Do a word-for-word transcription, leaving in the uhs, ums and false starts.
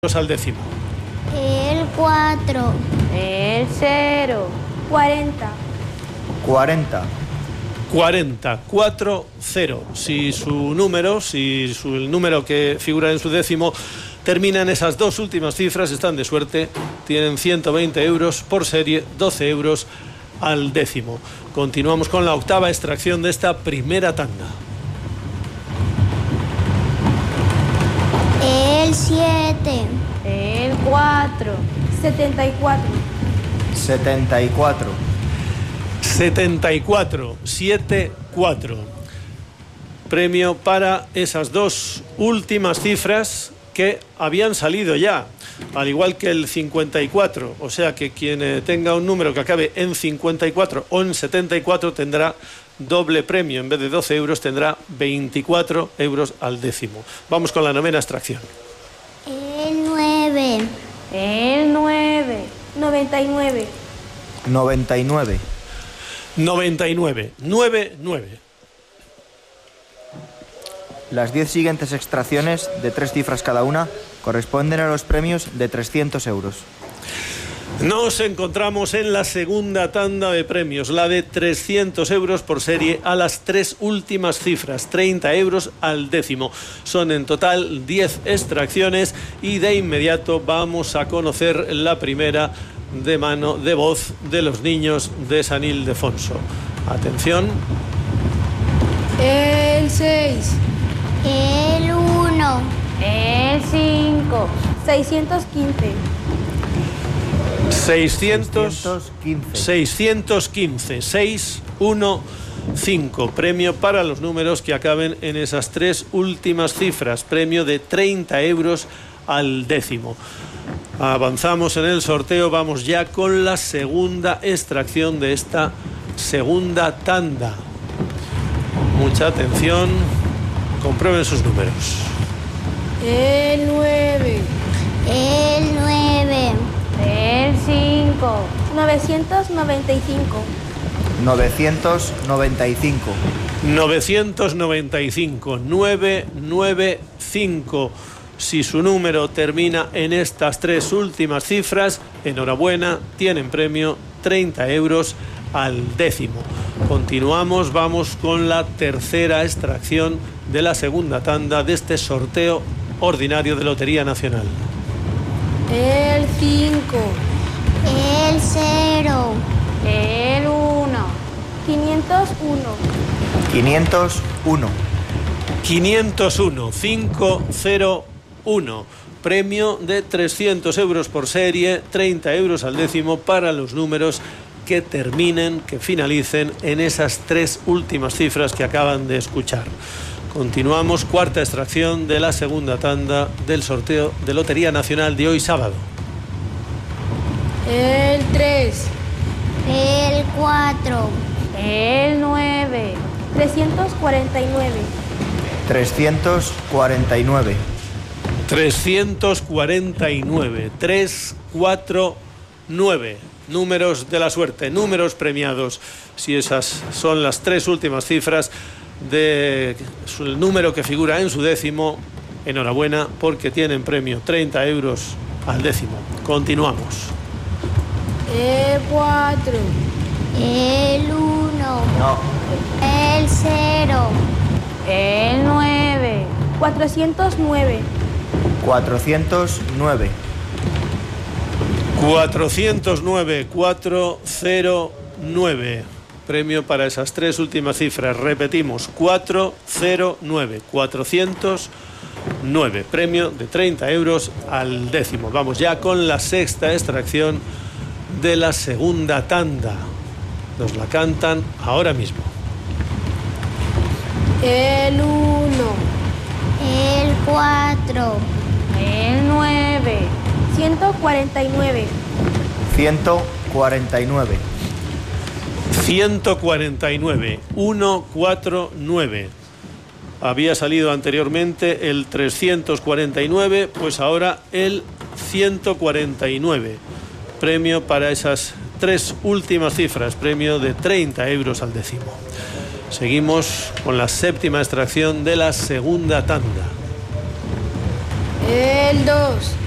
al décimo. El cuatro. El cero. cuarenta. cuarenta. cuarenta, cuatro, cero. Si su número, si su, el número que figura en su décimo termina en esas dos últimas cifras, están de suerte, tienen ciento veinte euros por serie, doce euros al décimo. Continuamos con la octava extracción de esta primera tanda. El siete. El cuatro. setenta y cuatro. setenta y cuatro. setenta y cuatro, siete, cuatro. Premio para esas dos últimas cifras que habían salido ya, al igual que el cincuenta y cuatro. O sea que quien eh, tenga un número que acabe en cincuenta y cuatro o en setenta y cuatro tendrá doble premio. En vez de doce euros tendrá veinticuatro euros al décimo. Vamos con la novena extracción. El nueve. El nueve. noventa y nueve. noventa y nueve. noventa y nueve, nueve, nueve. Las diez siguientes extracciones, de tres cifras cada una, corresponden a los premios de trescientos euros. Nos encontramos en la segunda tanda de premios, la de trescientos euros por serie a las tres últimas cifras, treinta euros al décimo. Son en total diez extracciones y de inmediato vamos a conocer la primera de mano de voz de los niños de San Ildefonso. Atención. El seis. El uno. El cinco. seiscientos quince. seiscientos quince. seiscientos quince, seis, uno, cinco. Premio para los números que acaben en esas tres últimas cifras. Premio de treinta euros al décimo. Avanzamos en el sorteo. Vamos ya con la segunda extracción de esta segunda tanda. Mucha atención. Comprueben sus números. El nueve. El nueve. El cinco. novecientos noventa y cinco. novecientos noventa y cinco. novecientos noventa y cinco, nueve nueve cinco. Si su número termina en estas tres últimas cifras, enhorabuena, tienen premio treinta euros al décimo. Continuamos, vamos con la tercera extracción de la segunda tanda de este sorteo ordinario de Lotería Nacional. El cinco. El cero. El uno. quinientos uno. quinientos uno. quinientos uno, cinco cero uno. Premio de trescientos euros por serie, treinta euros al décimo para los números que terminen, que finalicen en esas tres últimas cifras que acaban de escuchar. Continuamos, cuarta extracción de la segunda tanda del sorteo de Lotería Nacional de hoy sábado. El tres. El cuatro. El nueve. trescientos cuarenta y nueve. trescientos cuarenta y nueve. trescientos cuarenta y nueve, tres, cuatro, nueve. Números de la suerte, números premiados. Si esas son las tres últimas cifras del número que figura en su décimo, enhorabuena porque tienen premio treinta euros al décimo. Continuamos. El cuatro. El uno. No. El cero. El nueve. cuatrocientos nueve. cuatrocientos nueve. cuatrocientos nueve, cuatro cero nueve. Premio para esas tres últimas cifras. Repetimos, cuatro cero nueve, cuatrocientos nueve. Premio de treinta euros al décimo. Vamos ya con la sexta extracción de la segunda tanda. Nos la cantan ahora mismo. El uno. El cuatro. El nueve. ciento cuarenta y nueve. ciento cuarenta y nueve. ciento cuarenta y nueve, ciento cuarenta y nueve. Había salido anteriormente el trescientos cuarenta y nueve, pues ahora el ciento cuarenta y nueve. Premio para esas tres últimas cifras, premio de treinta euros al décimo. Seguimos con la séptima extracción de la segunda tanda. El dos.